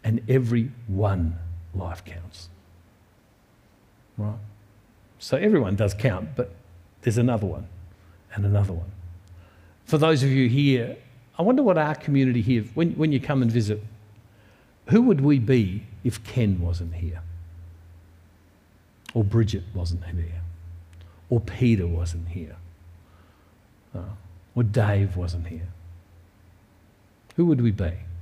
and every one life counts. Right? So everyone does count, but there's another one and another one. For those of you here, I wonder what our community here, when you come and visit, who would we be if Ken wasn't here? Or Bridget wasn't here? Or Peter wasn't here? Or Dave wasn't here? Who would we be?